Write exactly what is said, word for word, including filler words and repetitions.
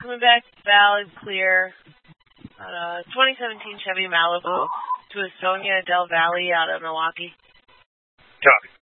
coming back valid, clear. Uh, twenty seventeen Chevy Malibu to a Sonia Del Valle out of Milwaukee. Copy.